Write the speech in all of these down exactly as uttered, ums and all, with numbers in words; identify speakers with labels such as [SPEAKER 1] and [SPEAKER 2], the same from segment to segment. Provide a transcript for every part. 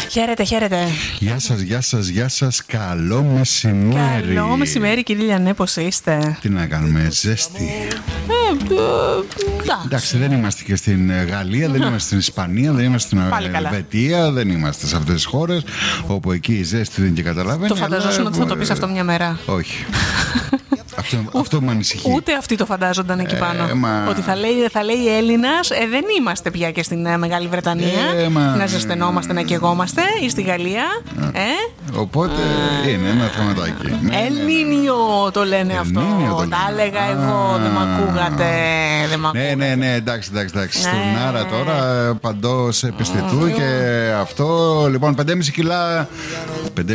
[SPEAKER 1] Χαίρετε, χαίρετε.
[SPEAKER 2] Γεια σας, γεια σας, γεια σας. Καλό μεσημέρι.
[SPEAKER 1] Καλό μεσημέρι, κύριε Λιανέ, πώς είστε?
[SPEAKER 2] Τι να κάνουμε, ζέστη.
[SPEAKER 1] Ε, ε,
[SPEAKER 2] Εντάξει, δεν είμαστε και στην Γαλλία, δεν είμαστε στην Ισπανία, δεν είμαστε στην Ελβετία, δεν είμαστε σε αυτές τις χώρες όπου εκεί η ζέστη δεν και καταλαβαίνει.
[SPEAKER 1] Το φανταζόσουν ότι θα το πεις αυτό μια μέρα?
[SPEAKER 2] Όχι. Αυτό, αυτό με ανησυχεί.
[SPEAKER 1] Ούτε αυτοί το φαντάζονταν εκεί πάνω.
[SPEAKER 2] Ε, μα...
[SPEAKER 1] Ότι θα λέει, θα λέει Έλληνας, ε, δεν είμαστε πια και στην ε, Μεγάλη Βρετανία.
[SPEAKER 2] Ε, μα...
[SPEAKER 1] Να ζεσθενόμαστε, να καιγόμαστε, ή στη Γαλλία. Ε.
[SPEAKER 2] Οπότε ε. είναι ένα θεματάκι.
[SPEAKER 1] Ελνίνιο το λένε αυτό.
[SPEAKER 2] Το
[SPEAKER 1] τα έλεγα εγώ, δεν μ' ακούγατε.
[SPEAKER 2] Ναι, ναι, ναι, εντάξει, εντάξει. εντάξει. Ναι. Στον Άρα τώρα παντός επιστητού mm. και αυτό. Λοιπόν, πέντε κόμμα πέντε κιλά. πέντε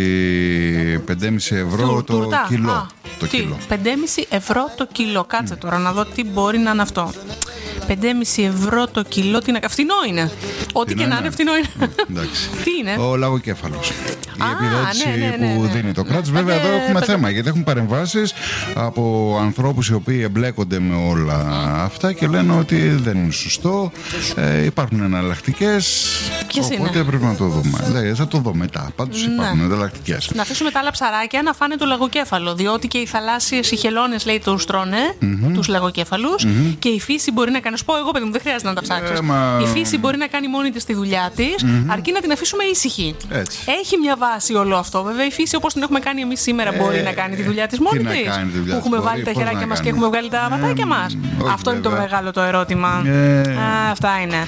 [SPEAKER 2] κόμμα πέντε ευρώ
[SPEAKER 1] του,
[SPEAKER 2] το
[SPEAKER 1] τουρτά.
[SPEAKER 2] κιλό.
[SPEAKER 1] Α,
[SPEAKER 2] το
[SPEAKER 1] τι,
[SPEAKER 2] κιλό.
[SPEAKER 1] πέντε κόμμα πέντε ευρώ το κιλό. Κάτσε mm. τώρα να δω τι μπορεί να είναι αυτό. πέντε κόμμα πέντε ευρώ το κιλό, τι να κάνει. Φθηνό είναι. Ό,τι και να είναι, φθηνό είναι. Τι είναι?
[SPEAKER 2] Ο λαγοκέφαλος. Η
[SPEAKER 1] Α,
[SPEAKER 2] επιδότηση
[SPEAKER 1] ναι, ναι, ναι, ναι.
[SPEAKER 2] που δίνει το κράτος. Βέβαια, εδώ έχουμε θέμα, γιατί έχουν παρεμβάσεις από ανθρώπους οι οποίοι εμπλέκονται με όλα αυτά και λένε ότι δεν είναι σωστό. Ε, υπάρχουν εναλλακτικές.
[SPEAKER 1] Ποιες
[SPEAKER 2] οπότε
[SPEAKER 1] είναι?
[SPEAKER 2] πρέπει να το δούμε. Δηλαδή, θα το δω μετά. Πάντως
[SPEAKER 1] ναι.
[SPEAKER 2] υπάρχουν εναλλακτικές.
[SPEAKER 1] Να αφήσουμε τα άλλα ψαράκια να φάνε το λαγοκέφαλο. Διότι και οι θαλάσσιες οι χελώνες, λέει, τους τρώνε, mm-hmm. τους λαγοκέφαλους. Mm-hmm. Και η φύση μπορεί να κάνει. Σου πω εγώ, παιδί μου, δεν χρειάζεται να τα ψάξεις.
[SPEAKER 2] Ε, μα...
[SPEAKER 1] Η φύση μπορεί να κάνει μόνη της τη δουλειά της, mm-hmm. αρκεί να την αφήσουμε ήσυχη.
[SPEAKER 2] Έτσι.
[SPEAKER 1] Έχει μια βάση όλο αυτό. Βέβαια, η φύση όπως την έχουμε κάνει εμείς σήμερα ε, μπορεί να κάνει τη δουλειά της μόνη της. Που έχουμε βάλει τα χεράκια μας και έχουμε βγάλει τα πατάκια μας. Αυτό είναι το μεγάλο το ερώτημα. Αυτά είναι.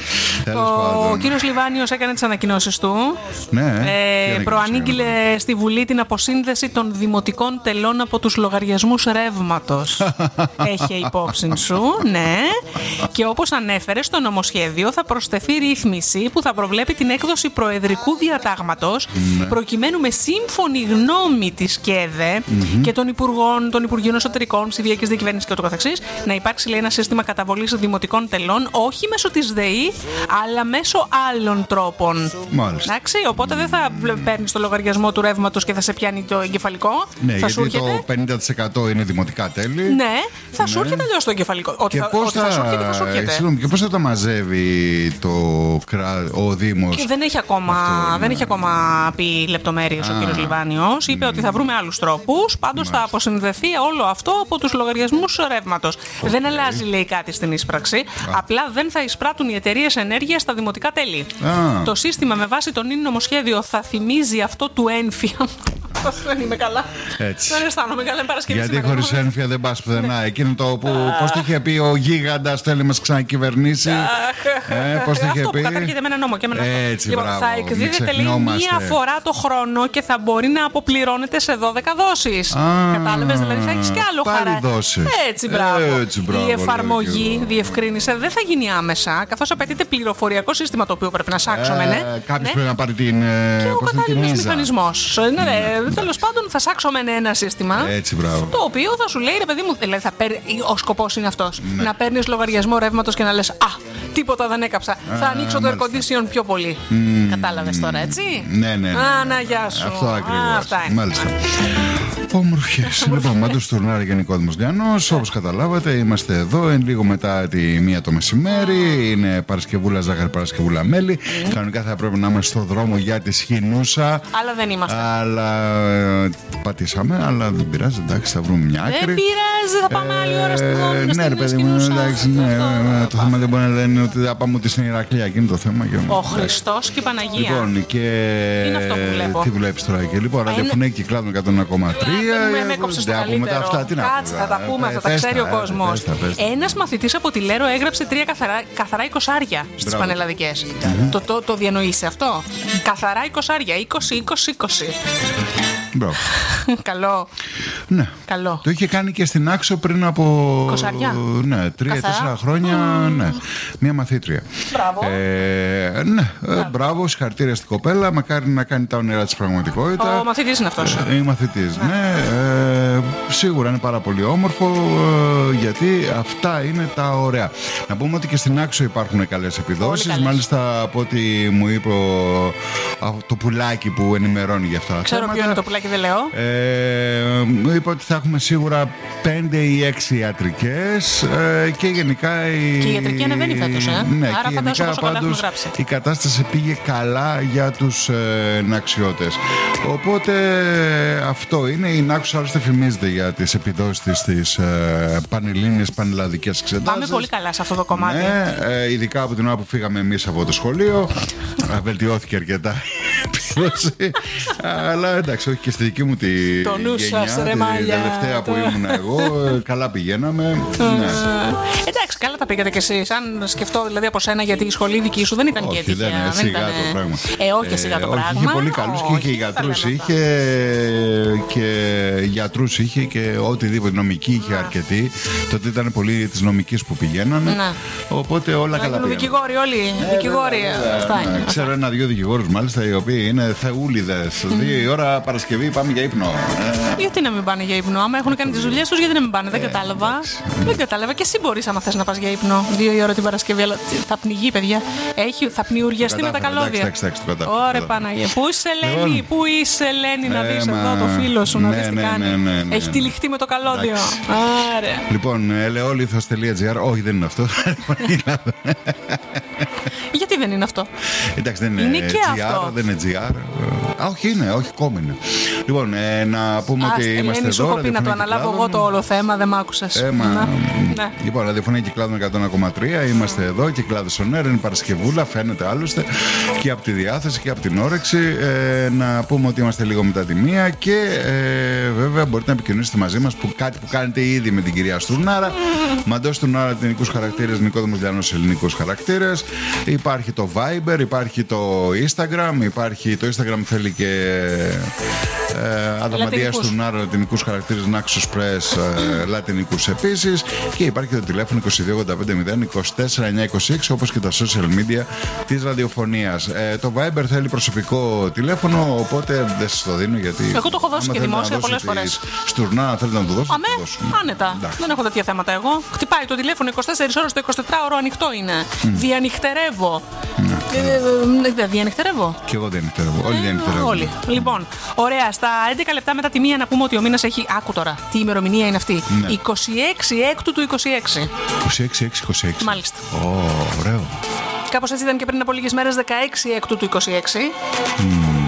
[SPEAKER 1] Ο κύριος Λιβάνιος έκανε τις ανακοινώσεις του. Προανήγγειλε στη Βουλή την αποσύνδεση των δημοτικών τελών από τους λογαριασμούς ρεύματος. Έχει υπόψη σου, ναι. Και όπως ανέφερε, στο νομοσχέδιο θα προσθεθεί ρύθμιση που θα προβλέπει την έκδοση προεδρικού διατάγματος προκειμένου με σύμφωνη γνώμη της ΚΕΔΕ mm-hmm. και των Υπουργών, των Υπουργείων Εσωτερικών, Ψηφιακής Διακυβέρνησης και ούτω καθεξής, να υπάρξει, λέει, ένα σύστημα καταβολής δημοτικών τελών, όχι μέσω της ΔΕΗ, αλλά μέσω άλλων τρόπων.
[SPEAKER 2] Μάλιστα.
[SPEAKER 1] Εντάξει, οπότε δεν θα παίρνεις το λογαριασμό του ρεύματος και θα σε πιάνει το εγκεφαλικό.
[SPEAKER 2] Ναι,
[SPEAKER 1] θα
[SPEAKER 2] γιατί
[SPEAKER 1] σου έρχεται...
[SPEAKER 2] το πενήντα τοις εκατό είναι δημοτικά τέλη.
[SPEAKER 1] Ναι, θα
[SPEAKER 2] ναι.
[SPEAKER 1] σου έρχεται αλλιώς το εγκεφαλικό. Ότι
[SPEAKER 2] και
[SPEAKER 1] θα,
[SPEAKER 2] πώς
[SPEAKER 1] ότι θα, θα σου έρχεται, θα σου έρχεται.
[SPEAKER 2] Συγγνώμη, και πώς θα τα μαζεύει το, ο Δήμος?
[SPEAKER 1] Και δεν έχει ακόμα, αυτό, δεν ναι. έχει ακόμα πει λεπτομέρειες ο κύριος Λιβάνιος. Είπε mm. ότι θα βρούμε άλλους τρόπους. Πάντως θα αποσυνδεθεί όλο αυτό από τους λογαριασμούς ρεύματος. Okay. Δεν αλλάζει, λέει, κάτι στην εισπράξη. Ah. Απλά δεν θα εισπράττουν οι εταιρείες ενέργειας στα δημοτικά τέλη. Ah. Το σύστημα με βάση τον νυν νομοσχέδιο θα θυμίζει αυτό του ένφια. Δεν είμαι καλά.
[SPEAKER 2] Έτσι.
[SPEAKER 1] Δεν αισθάνομαι καλά. Παρασκευή.
[SPEAKER 2] Γιατί χωρίς ένφια δεν πας πουθενά. Εκείνο το που. Πώς το είχε πει ο Γίγαντας, θέλει να μας ξανακυβερνήσει. Πώς το είχε πει?
[SPEAKER 1] Αυτό που κατάρχεται με ένα νόμο.
[SPEAKER 2] Έτσι,
[SPEAKER 1] λοιπόν,
[SPEAKER 2] μπράβο,
[SPEAKER 1] θα εκδίδεται, λέει, μία φορά το χρόνο και θα μπορεί να αποπληρώνεται σε δώδεκα δόσεις. Κατάλαβες? Δηλαδή θα έχεις και άλλο χαρά. Έτσι, μπράβο.
[SPEAKER 2] Έτσι, μπράβο.
[SPEAKER 1] Η εφαρμογή, διευκρίνησε, δεν θα γίνει άμεσα, καθώς απαιτείται πληροφοριακό σύστημα το οποίο πρέπει να σάξουμε. Ναι.
[SPEAKER 2] Κάποιος πρέπει να πάρει την.
[SPEAKER 1] Και ο κατάλληλος μηχανισμός. Τέλος πάντων, θα σάξουμε ένα σύστημα.
[SPEAKER 2] Έτσι, μπράβο.
[SPEAKER 1] Το οποίο θα σου λέει, ρε παιδί μου, δηλαδή θα παίρνει, ο σκοπός είναι αυτός. Ναι. Να παίρνεις λογαριασμό ρεύματος και να λες, α, τίποτα δεν έκαψα. Α, θα ανοίξω το air condition πιο πολύ. Mm. Κατάλαβες τώρα, έτσι?
[SPEAKER 2] Ναι, ναι. ναι.
[SPEAKER 1] Α, να, γεια σου.
[SPEAKER 2] Αυτό ακριβώς.
[SPEAKER 1] Α, αυτά είναι.
[SPEAKER 2] Μάλιστα. Όμορφες. Λοιπόν, Μάντος Τουρνάρη και Νικόδημος Λιανός. Όπως καταλάβατε, είμαστε εδώ εν λίγο μετά τη μία το μεσημέρι. Είναι Παρασκευούλα ζάχαρη, Παρασκευούλα μέλι. Mm. Κανονικά θα πρέπει να είμαστε στο δρόμο για τη Σχοινούσα.
[SPEAKER 1] Αλλά δεν είμαστε.
[SPEAKER 2] Αλλά ε, πατήσαμε, αλλά δεν πειράζει. Εντάξει, θα βρούμε μια άκρη.
[SPEAKER 1] Δεν πειράζει, θα πάμε άλλη ώρα στην Δρόμο.
[SPEAKER 2] Ναι, ρε παιδί μου, εντάξει. Ναι, το θέμα δεν μπορεί να λένε ότι θα πάμε ούτε στην Ηρακλία. Εκείνο το θέμα.
[SPEAKER 1] Ο Χριστός και η Παναγία.
[SPEAKER 2] Λοιπόν, και.
[SPEAKER 1] Τι είναι αυτό που βλέπω?
[SPEAKER 2] Τι βλέπεις τώρα και λοιπόν, ραδιοφωνική κυκλάδων εκατόν ένα κόμμα τρία.
[SPEAKER 1] Με έκοψε στο καλύτερο. Κάτσε, θα τα πούμε, θα τα ξέρει ο κόσμος. Ένας μαθητής από τη Λέρο έγραψε τρία καθαρά, καθαρά εικοσάρια στις πανελλαδικές. Mm-hmm. Το, το, το διανοείσαι αυτό? Καθαρά εικοσάρια, είκοσι είκοσι είκοσι.
[SPEAKER 2] Μπράβο.
[SPEAKER 1] Καλό.
[SPEAKER 2] Ναι.
[SPEAKER 1] Καλό.
[SPEAKER 2] Το είχε κάνει και στην Άξο πριν από.
[SPEAKER 1] Κοσαριά.
[SPEAKER 2] Ναι, τρία-τέσσερα χρόνια. Mm. Ναι. Μία μαθήτρια.
[SPEAKER 1] Μπράβο.
[SPEAKER 2] Ε, ναι, μπράβο. μπράβο, συγχαρητήρια στην κοπέλα. Μακάρι να κάνει τα όνειρά της πραγματικότητα.
[SPEAKER 1] Ο μαθητής είναι αυτός.
[SPEAKER 2] Ε, η μαθητής, ναι. ναι. Ε, σίγουρα είναι πάρα πολύ όμορφο. Ε, γιατί αυτά είναι τα ωραία. Να πούμε ότι και στην Άξο υπάρχουν καλές επιδόσεις. Μάλιστα από ό,τι μου είπε ο, το πουλάκι που ενημερώνει για αυτά.
[SPEAKER 1] Ξέρω
[SPEAKER 2] θέματα.
[SPEAKER 1] ποιο είναι το πουλάκι. Παρασκευή, λέω.
[SPEAKER 2] Ε, μου είπε ότι θα έχουμε σίγουρα πέντε ή έξι ιατρικές ε, και γενικά. Η...
[SPEAKER 1] Και η ιατρική ανεβαίνει φέτος, ε.
[SPEAKER 2] Ναι,
[SPEAKER 1] άρα
[SPEAKER 2] και
[SPEAKER 1] φαντάζομαι
[SPEAKER 2] γενικά πάντως η κατάσταση πήγε καλά για τους ε, ναξιώτες. Οπότε αυτό είναι. Η Νάξος άλλωστε φημίζεται για τις επιδόσεις της στις ε, πανελλήνιες, πανελλαδικές εξετάσεις.
[SPEAKER 1] Πάμε πολύ καλά σε αυτό το κομμάτι.
[SPEAKER 2] Ναι, ε, ειδικά από την ώρα που φύγαμε εμείς από το σχολείο. Βελτιώθηκε αρκετά η επίδοση. Αλλά εντάξει, όχι και στη δική μου τη
[SPEAKER 1] το νου
[SPEAKER 2] γενιά,
[SPEAKER 1] σας, ρε
[SPEAKER 2] τη
[SPEAKER 1] μάλια.
[SPEAKER 2] τελευταία που ήμουν εγώ, καλά πηγαίναμε. Ναι.
[SPEAKER 1] Εντάξει, καλά τα πήγατε κι εσείς. Αν σκεφτώ δηλαδή από σένα, γιατί η σχολή δική σου δεν ήταν
[SPEAKER 2] όχι,
[SPEAKER 1] και έτυχε.
[SPEAKER 2] Δεν είναι σιγά
[SPEAKER 1] ήταν...
[SPEAKER 2] το πράγμα.
[SPEAKER 1] Ε, όχι σιγά το
[SPEAKER 2] ε,
[SPEAKER 1] πράγμα.
[SPEAKER 2] Όχι, είχε πολύ καλούς και είχε γιατρούς, είχε και γιατρούς είχε και οτιδήποτε. Νομική είχε αρκετή. Τότε ήταν πολλοί της νομικής που πηγαίνανε.
[SPEAKER 1] Να.
[SPEAKER 2] Οπότε όλα καλά πήγαν.
[SPEAKER 1] Δικηγόροι όλοι. Δικηγόροι. Αυτά είναι.
[SPEAKER 2] Ξέρω ένα-δύο δικηγόρους μάλιστα οι οποίοι είναι θεούλιδες. Δύο η ώρα Παρασκευή πάμε για ύπνο.
[SPEAKER 1] Γιατί να μην πάνε για ύπνο, άμα έχουν κάνει τις δουλειές τους, γιατί να μην πάνε, δεν κατάλαβα. Δεν κατάλαβα. Και εσύ μπορείς, άμα θες να πας για ύπνο, δύο η ώρα την Παρασκευή, αλλά θα πνιγεί, παιδιά. Έχει, θα πνιουριαστεί με τα καλώδια. Ωραία, Παναγία. Πού είσαι, Ελένη, πού είσαι, Ελένη, να δεις εδώ το φίλο σου, να δεις τι κάνει. Έχει τυλιχτεί με το καλώδιο.
[SPEAKER 2] Λοιπόν, ελαιόλιθος.gr, όχι δεν είναι αυτό.
[SPEAKER 1] Γιατί δεν είναι αυτό?
[SPEAKER 2] Εντάξει, δεν είναι,
[SPEAKER 1] είναι και
[SPEAKER 2] τζι αρ,
[SPEAKER 1] αυτό.
[SPEAKER 2] δεν είναι τζι αρ. Α, όχι είναι, όχι κόμμα είναι. Λοιπόν, ε, να πούμε
[SPEAKER 1] Α,
[SPEAKER 2] ότι
[SPEAKER 1] Ελένη,
[SPEAKER 2] είμαστε εδώ.
[SPEAKER 1] Σου έχω πει να το αναλάβω εγώ το όλο θέμα, δεν μ' άκουσες.
[SPEAKER 2] Ε, μα, ναι. Λοιπόν, ραδιοφωνία Κυκλάδων εκατό ένα κόμμα τρία, είμαστε εδώ, Κυκλάδες on air, είναι Παρασκευούλα, φαίνεται άλλωστε και από τη διάθεση και από την όρεξη. Ε, να πούμε ότι είμαστε λίγο μετά τη μία και ε, βέβαια μπορείτε να επικοινωνήσετε μαζί μας που κάτι που κάνετε ήδη με την κυρία Στουρνάρα. Mm. Μαντός Στουρνάρα, ελληνικούς χαρακτήρες, Νικόδημος Λιανός, ελληνικούς χαρακτήρες. Υπάρχει το Viber, υπάρχει το Instagram, υπάρχει το Instagram θέλει και ε, Αδαμαντία Στουρνάρα, λατινικούς χαρακτήρες, Naxos Press, ε, λατινικούς επίσης, και υπάρχει και το τηλέφωνο είκοσι δύο ογδόντα πέντε μηδέν είκοσι τέσσερα εννιακόσια είκοσι έξι, όπως και τα social media της ραδιοφωνίας. Ε, το Viber θέλει προσωπικό τηλέφωνο, οπότε δεν σας το δίνω γιατί.
[SPEAKER 1] Εγώ το έχω δώσει και δημόσια πολλές φορές.
[SPEAKER 2] Στουρνάρα, θέλετε να το δώσω?
[SPEAKER 1] Αμέ, άνετα. Εντάξει. Δεν έχω τέτοια θέματα εγώ. Χτυπάει το τηλέφωνο είκοσι τέσσερις ώρες το εικοσιτετράωρο, ανοιχτό είναι. Mm. Διανυχτερεύω. Mm. Ε, ε, διανυχτερεύω.
[SPEAKER 2] Και εγώ διανυχτερεύω. Όλοι διανυχτερεύουν.
[SPEAKER 1] Όλοι. Λοιπόν, ωραία. Στα έντεκα λεπτά μετά τη μία να πούμε ότι ο μήνας έχει. Άκου τώρα. Τι ημερομηνία είναι αυτή? Ναι. είκοσι έξι έκτου του είκοσι έξι.
[SPEAKER 2] είκοσι έξι έξι είκοσι έξι.
[SPEAKER 1] Μάλιστα.
[SPEAKER 2] Ω, oh, ωραίο.
[SPEAKER 1] Κάπως έτσι ήταν και πριν από λίγες μέρες, δεκαέξι έκτου του είκοσι έξι. Mm.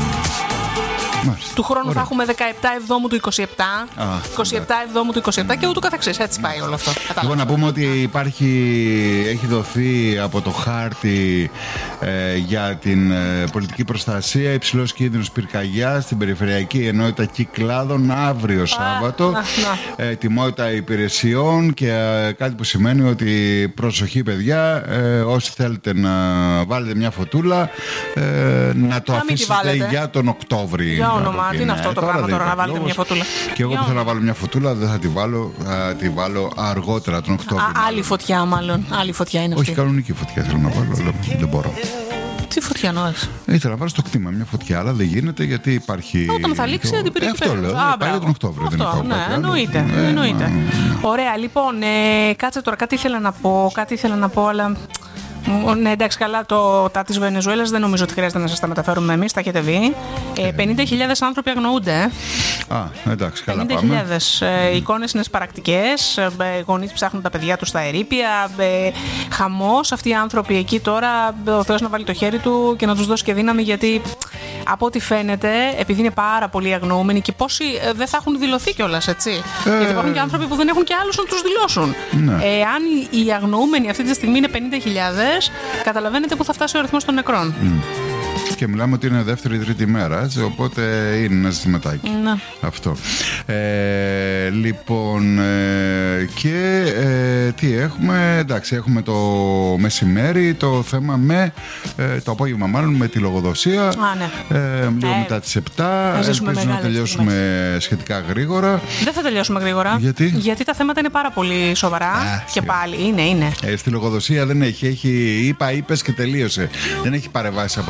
[SPEAKER 1] Μάλιστα. Του χρόνου ωραία. Θα έχουμε δεκαεπτά εβδόμου του είκοσι επτά, Α, είκοσι επτά εβδόμου του είκοσι επτά και ούτω καθεξής. Έτσι πάει όλο αυτό.
[SPEAKER 2] Λοιπόν, να πούμε ότι υπάρχει, έχει δοθεί από το χάρτη ε, για την ε, πολιτική προστασία υψηλός κίνδυνος πυρκαγιάς στην περιφερειακή ενότητα Κυκλάδων αύριο Σάββατο. Α, να, να. Ε, τιμότητα υπηρεσιών και ε, κάτι που σημαίνει ότι προσοχή, παιδιά, ε, όσοι θέλετε να βάλετε μια φωτούλα, ε, να το να αφήσετε για τον Οκτώβρη.
[SPEAKER 1] Για όνομα, τι είναι αυτό το πράγμα τώρα να βάλετε μια φωτούλα?
[SPEAKER 2] Και εγώ που θέλω να βάλω μια φωτούλα δεν θα τη βάλω, θα τη βάλω αργότερα τον Οκτώβριο.
[SPEAKER 1] Α, άλλη φωτιά μάλλον, άλλη φωτιά είναι αυτή.
[SPEAKER 2] Όχι, κανονική φωτιά θέλω να βάλω, αλλά δεν μπορώ.
[SPEAKER 1] Τι φωτιά νόες?
[SPEAKER 2] Ήθελα να βάλω στο κτήμα μια φωτιά, αλλά δεν γίνεται γιατί υπάρχει.
[SPEAKER 1] Όταν θα λήξει, δεν την πήρε.
[SPEAKER 2] Αυτό λέω. Πάει τον Οκτώβριο.
[SPEAKER 1] Αυτό, ναι, εννοείται. Ε, εννοείται. Ωραία, λοιπόν, ε, κάτσε τώρα, κάτι ήθελα να πω, κάτι ήθελα να πω, αλλά. Ναι, εντάξει, καλά, το, τα της Βενεζουέλας δεν νομίζω ότι χρειάζεται να σας τα μεταφέρουμε εμείς, τα έχετε δει. Ε, πενήντα χιλιάδες άνθρωποι αγνοούνται.
[SPEAKER 2] Α, εντάξει, καλά
[SPEAKER 1] πενήντα χιλιάδες. Ε, εικόνες είναι σπαρακτικές, ε, γονείς ψάχνουν τα παιδιά τους στα ερείπια, ε, χαμός. Αυτοί οι άνθρωποι εκεί τώρα, ο Θεός να βάλει το χέρι του και να τους δώσει και δύναμη, γιατί από ό,τι φαίνεται, επειδή είναι πάρα πολύ αγνοούμενοι και πόσοι ε, δεν θα έχουν δηλωθεί κιόλας, έτσι. Ε... Γιατί υπάρχουν και άνθρωποι που δεν έχουν και άλλους να τους δηλώσουν. Ναι. Ε, αν οι, οι αγνοούμενοι αυτή τη στιγμή είναι πενήντα χιλιάδες, καταλαβαίνετε που θα φτάσει ο αριθμός των νεκρών. Mm.
[SPEAKER 2] Και μιλάμε ότι είναι δεύτερη ή τρίτη μέρα, έτσι, οπότε είναι ένα ζητηματάκι. Ναι. Αυτό. Ε, λοιπόν, ε, και ε, τι έχουμε? Εντάξει, έχουμε το μεσημέρι, το θέμα με ε, το απόγευμα μάλλον με τη λογοδοσία. Α, ναι. ε, λίγο ε, μετά τις επτά. Ελπίζω να τελειώσουμε στιγμές. Σχετικά γρήγορα. Δεν θα τελειώσουμε γρήγορα. Γιατί? Γιατί τα θέματα είναι πάρα πολύ σοβαρά. Α, και πάλι είναι, είναι. Ε, στη λογοδοσία δεν έχει. Έχει είπα, είπες και τελείωσε. Δεν έχει παρεμβάσει από τρίτους,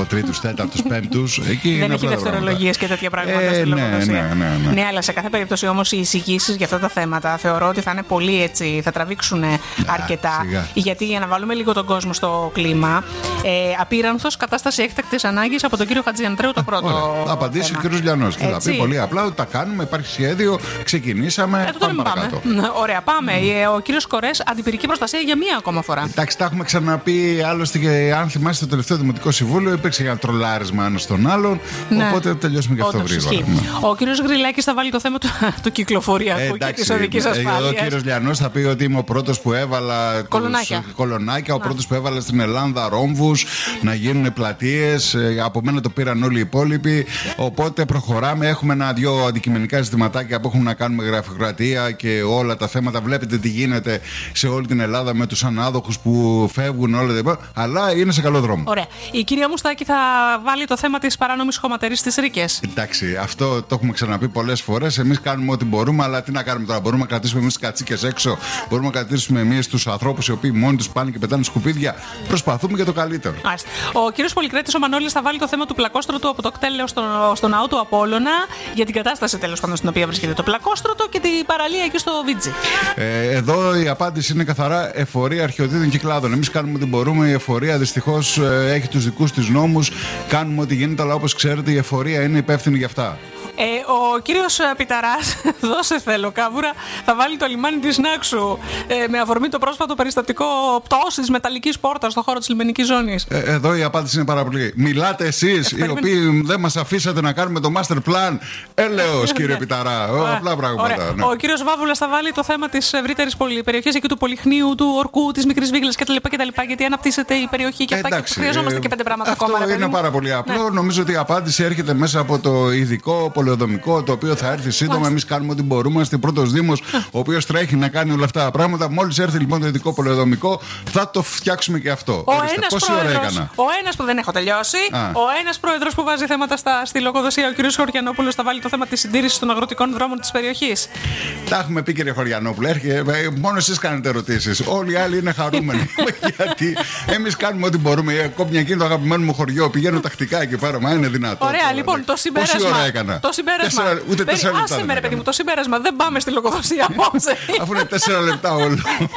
[SPEAKER 2] τέταρτους, πέμπτους.
[SPEAKER 1] Δεν έχει δευτερολογίες και τέτοια πράγματα ε, στην
[SPEAKER 2] ναι,
[SPEAKER 1] λογοδοσία.
[SPEAKER 2] Ναι, ναι, ναι.
[SPEAKER 1] ναι, αλλά σε κάθε περίπτωση όμως οι εισηγήσεις για αυτά τα θέματα θεωρώ ότι θα είναι πολύ έτσι, θα τραβήξουν αρκετά. Σιγά. Γιατί για να βάλουμε λίγο τον κόσμο στο κλίμα, ε, απείρανθος κατάσταση έκτακτης ανάγκης από τον κύριο Χατζιαντρέου το πρώτο.
[SPEAKER 2] Ωραία. Θα απαντήσει ο κύριος Λιανός και θα πει πολύ απλά ότι τα κάνουμε, υπάρχει σχέδιο, ξεκινήσαμε.
[SPEAKER 1] Ε, πάμε παρακάτω. Ωραία, πάμε. Mm. Ο κύριος Κορές, αντιπυρική προστασία για μία ακόμα φορά.
[SPEAKER 2] Εντάξει, τα έχουμε ξαναπεί άλλωστε και αν θυμάστε το τελευταίο Δημοτικό Συμβούλιο, υπήρξε ένα τρολάρισμα ένα στον άλλον. Ναι. Οπότε τελειώσουμε και αυτό γρήγορα. Ναι.
[SPEAKER 1] Ο κύριος Γρυλάκης θα βάλει το θέμα του, του κυκλοφοριακού ε, και της οδικής ασφάλειας.
[SPEAKER 2] Ο κύριος Λιανός θα πει ότι είμαι ο πρώτος που έβαλα
[SPEAKER 1] κολονάκια,
[SPEAKER 2] τους, κολονάκια ο πρώτος που έβαλα στην Ελλάδα ρόμβους να γίνουν πλατείες. Από μένα το πήραν όλοι οι υπόλοιποι. Οπότε προχωράμε. Έχουμε ένα-δυο αντικειμενικά ζητηματάκια που έχουν να κάνουν με γραφειοκρατία και όλα τα θέματα. Βλέπετε τι γίνεται σε όλη την Ελλάδα με τους ανάδοχους που φεύγουν, όλα τα. Αλλά είναι σε καλό δρόμο.
[SPEAKER 1] Ωραία. Η κυρία Μουστάκη θα βάλει το θέμα της παράνομης χωματερής στις Ρίκες.
[SPEAKER 2] Εντάξει, αυτό το έχουμε ξαναπεί πολλές φορές. Εμείς κάνουμε ό,τι μπορούμε, αλλά τι να κάνουμε τώρα. Μπορούμε να κρατήσουμε εμείς τις κατσίκες έξω. Μπορούμε να κρατήσουμε εμείς τους ανθρώπους οι οποίοι μόνοι τους πάνε και πετάνε σκουπίδια. Προσπαθούμε για το καλύτερο.
[SPEAKER 1] Άστε. Ο κύριος Πολυκράτης ο Μανώλης θα βάλει το θέμα του πλακόστρωτου από το κτέλ στο, στο ναό του Απόλλωνα για την κατάσταση τέλος πάντων στην οποία βρίσκεται το πλακόστρωτο και την παραλία εκεί στο Βίτζι.
[SPEAKER 2] Ε, εδώ η απάντηση είναι καθαρά εφορία αρχαιοτήτων κυκλάδων. Εμείς κάνουμε ό,τι μπορούμε. Η εφορία δυστυχώς ε, έχει τους δικούς της νόμους. Κάνουμε ό,τι γίνεται, αλλά όπως ξέρετε η εφορία είναι υπεύθυνη για αυτά.
[SPEAKER 1] Ε, ο κύριος Πιταράς, δώσε θέλω κάβουρα, θα βάλει το λιμάνι της Νάξου ε, με αφορμή το πρόσφατο περιστατικό πτώσης μεταλλικής πόρτας στον χώρο της λιμενικής ζώνης.
[SPEAKER 2] Ε, εδώ η απάντηση είναι πάρα πολύ. Μιλάτε εσείς, οι οποίοι δεν μας αφήσατε να κάνουμε το master plan. Έλεος, κύριε Πιταρά. Απλά πράγματα.
[SPEAKER 1] Ναι. Ο κύριος Βάβουλας θα βάλει το θέμα της ευρύτερης περιοχής εκεί του Πολυχνίου, του Ορκού, της Μικρής Βίγλας κτλ. Γιατί αναπτύσσεται η περιοχή και αυτά. Και χρειαζόμαστε και πέντε πράγματα
[SPEAKER 2] αυτό
[SPEAKER 1] ακόμα.
[SPEAKER 2] Αυτό είναι πάρα πολύ απλό. Ναι. Νομίζω ότι η απάντηση έρχεται μέσα από το ειδικό πολεοδομικό το οποίο θα έρθει σύντομα. Εμείς κάνουμε ό,τι μπορούμε. Είμαστε πρώτος Δήμος ο οποίος τρέχει να κάνει όλα αυτά τα πράγματα. Μόλις έρθει λοιπόν το ειδικό πολεοδομικό, θα το φτιάξουμε και αυτό.
[SPEAKER 1] Ο ένας πρόεδρος, ο ένας που δεν έχω τελειώσει, Α. ο ένας πρόεδρος που βάζει θέματα στα, στη λογοδοσία, ο κ. Χωριανόπουλος, θα βάλει το θέμα της συντήρησης των αγροτικών δρόμων της περιοχής.
[SPEAKER 2] Τα έχουμε πει, κύριε Χωριανόπουλο. Έρχεται, μόνο εσείς κάνετε ερωτήσεις. Όλοι οι άλλοι είναι χαρούμενοι. Γιατί εμείς κάνουμε ό,τι μπορούμε. Κόμπια εκείνο το αγαπημένο μου χωριό. Πηγαίνω τακτικά εκεί πέρα. Μα είναι δυνατό.
[SPEAKER 1] Ωραία, τώρα, λοιπόν, το συμπέρασμα.
[SPEAKER 2] Πόση ώρα έκανα.
[SPEAKER 1] Το συμπέρασμα.
[SPEAKER 2] Τέσσερα, ούτε τέσσερα λεπτά.
[SPEAKER 1] Άσε με, ρε παιδί μου, το συμπέρασμα. Δεν πάμε στη λογοδοσία όμως.
[SPEAKER 2] Αφού είναι τέσσερα λεπτά όλο.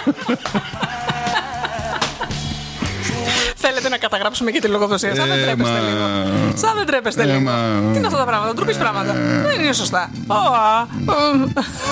[SPEAKER 1] Θέλετε να καταγράψουμε και τη λογοδοσία. Σαν δεν τρέπεστε λίγο. Σαν δεν τρέπεστε λίγο. Τι είναι αυτά τα πράγματα, ντροπής πράγματα. Δεν είναι σωστά.